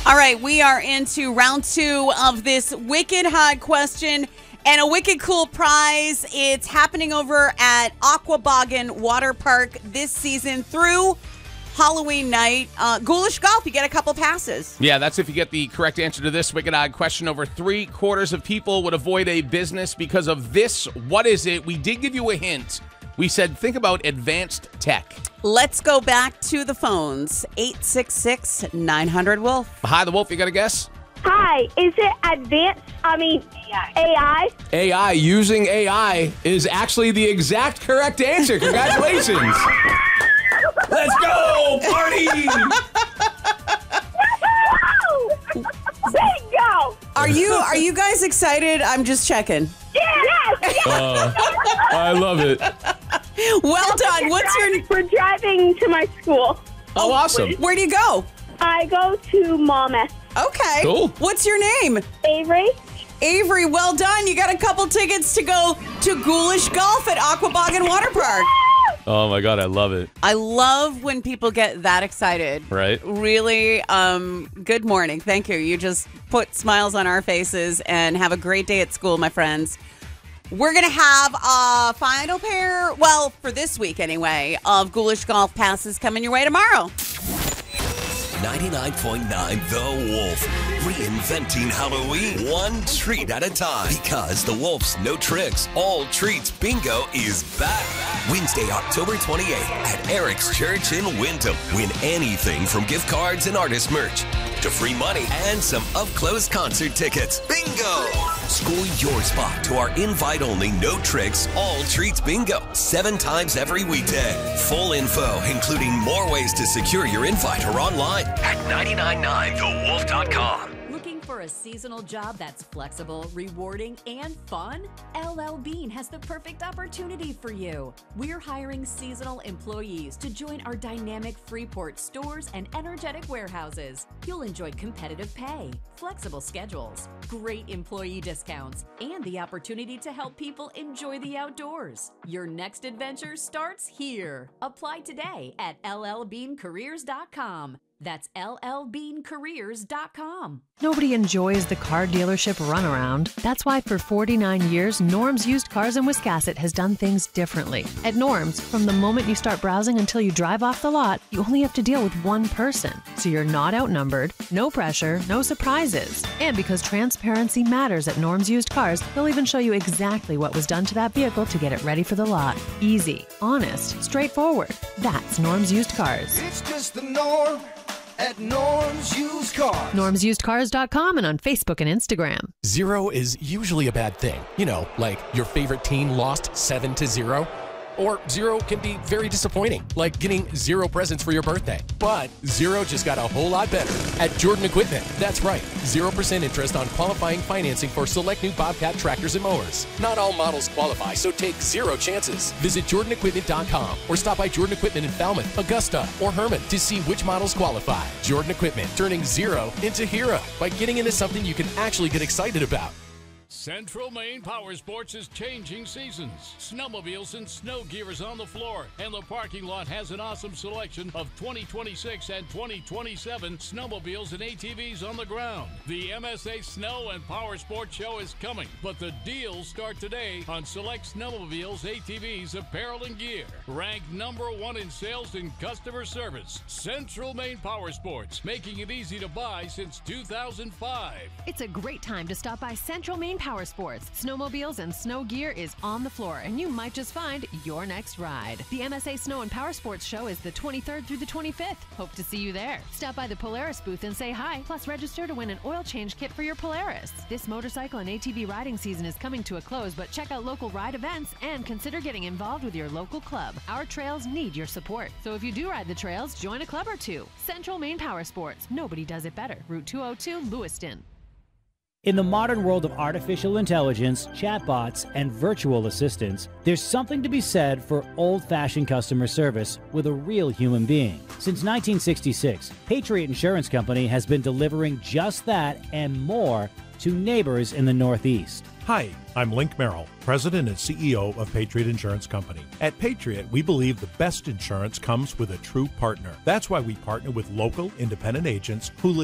All right, we are into round 2 of this Wicked Hot question and a wicked cool prize. It's happening over at Aquaboggin Water Park this season through Halloween night. Ghoulish Golf, you get a couple passes. Yeah, that's if you get the correct answer to this Wicked Odd question. Over 3/4 of people would avoid a business because of this. What is it? We did give you a hint. We said, think about advanced tech. Let's go back to the phones. 866-900-WOLF. Hi, the Wolf. You got a guess? Hi, is it AI? AI, using AI is actually the exact correct answer. Congratulations. Let's go, party! Bingo! Are you guys excited? I'm just checking. Yes! I love it. Well done. We're driving to my school. Oh, awesome. Where do you go? I go to Monmouth. Okay. Cool. What's your name? Avery? Avery, well done. You got a couple tickets to go to Ghoulish Golf at Aquaboggin Water Park. Oh, my God. I love it. I love when people get that excited. Right. Really, good morning. Thank you. You just put smiles on our faces and have a great day at school, my friends. We're going to have a final pair, well, for this week anyway, of Ghoulish Golf passes coming your way tomorrow. 99.9 The Wolf. Reinventing Halloween one treat at a time. Because The Wolf's No Tricks, All Treats Bingo is back. Wednesday, October 28th at Eric's Church in Wyndham. Win anything from gift cards and artist merch to free money and some up-close concert tickets. Bingo! Score your spot to our invite-only No Tricks, All Treats Bingo 7 times every weekday. Full info, including more ways to secure your invite, or online at 999thewolf.com. Looking for a seasonal job that's flexible, rewarding, and fun? LL Bean has the perfect opportunity for you. We're hiring seasonal employees to join our dynamic Freeport stores and energetic warehouses. You'll enjoy competitive pay, flexible schedules, great employee discounts, and the opportunity to help people enjoy the outdoors. Your next adventure starts here. Apply today at llbeancareers.com. That's llbeancareers.com. Nobody enjoys the car dealership runaround. That's why for 49 years, Norm's Used Cars in Wiscasset has done things differently. At Norm's, from the moment you start browsing until you drive off the lot, you only have to deal with one person. So you're not outnumbered, no pressure, no surprises. And because transparency matters at Norm's Used Cars, they'll even show you exactly what was done to that vehicle to get it ready for the lot. Easy, honest, straightforward. That's Norm's Used Cars. It's just the norm at Norm's Used Cars. NormsUsedCars.com and on Facebook and Instagram. 0 is usually a bad thing. You know, like your favorite team lost 7-0. Or 0 can be very disappointing, like getting 0 presents for your birthday. But 0 just got a whole lot better at Jordan Equipment. That's right, 0% interest on qualifying financing for select new Bobcat tractors and mowers. Not all models qualify, so take 0 chances. Visit JordanEquipment.com or stop by Jordan Equipment in Falmouth, Augusta, or Herman to see which models qualify. Jordan Equipment, turning 0 into hero by getting into something you can actually get excited about. Central Maine Power Sports is changing seasons. Snowmobiles and snow gear is on the floor, and the parking lot has an awesome selection of 2026 and 2027 snowmobiles and ATVs on the ground. The MSA Snow and Power Sports Show is coming, but the deals start today on select snowmobiles, ATVs, apparel, and gear. Ranked #1 in sales and customer service. Central Maine Power Sports, making it easy to buy since 2005. It's a great time to stop by Central Maine Power Sports. Snowmobiles and snow gear is on the floor, and you might just find your next ride. The MSA Snow and Power Sports Show is the 23rd through the 25th. Hope to see you there. Stop by the Polaris booth and say hi, plus register to win an oil change kit for your Polaris. This motorcycle and ATV riding season is coming to a close, but check out local ride events and consider getting involved with your local club. Our trails need your support, so if you do ride the trails, join a club or two. Central Maine Power Sports. Nobody does it better. Route 202, Lewiston. In the modern world of artificial intelligence, chatbots, and virtual assistants, there's something to be said for old-fashioned customer service with a real human being. Since 1966, Patriot Insurance Company has been delivering just that and more to neighbors in the Northeast. Hi, I'm Link Merrill, President and CEO of Patriot Insurance Company. At Patriot, we believe the best insurance comes with a true partner. That's why we partner with local independent agents who